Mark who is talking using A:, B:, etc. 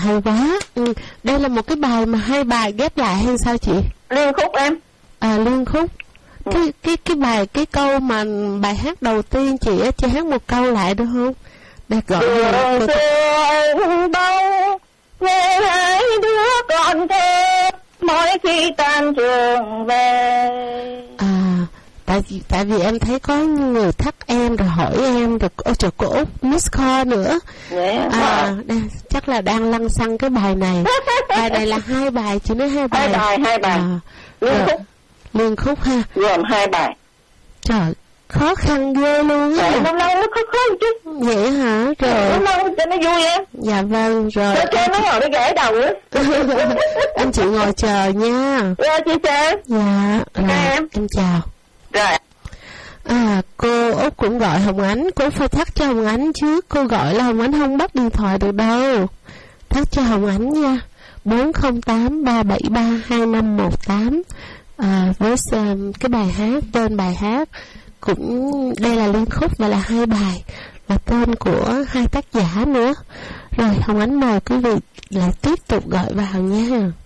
A: hay quá. Đây là một cái bài mà hai bài ghép lại hay sao chị?
B: Liên khúc em.
A: Liên khúc. Cái câu mà bài hát đầu tiên chị hát một câu lại được không? Để gọi
B: đường xưa đâu nghe hai đứa con thơ mỗi khi tan trường về.
A: Tại vì em thấy có người thắc em rồi hỏi em rồi trời cô Út miss call nữa. Chắc là đang lăn xăng cái bài này. Bài này là 2 bài, chị nói 2 bài.
B: 2 bài.
A: Liên khúc ha.
B: Gồm 2 bài.
A: Trời, khó khăn ghê luôn á.
B: Lâu lâu nó khó một chút.
A: Vậy hả? Rồi.
B: Lâu cho nó vui em.
A: Dạ vâng, rồi.
B: Cho nó ngồi nó gãy đầu á.
A: Anh chị ngồi chờ nha.
B: Rồi chị chờ.
A: Dạ. Rồi, em chào.
B: Rồi.
A: Cô Út cũng gọi Hồng Ánh. Cô phải thắc cho Hồng Ánh trước. Cô gọi là Hồng Ánh không bắt điện thoại được đâu. Thắc cho Hồng Ánh nha. 408-373-2518. Với cái bài hát, tên bài hát cũng đây là liên khúc và là 2 bài, là tên của 2 tác giả nữa. Rồi Hồng Ánh mời quý vị lại tiếp tục gọi vào nha.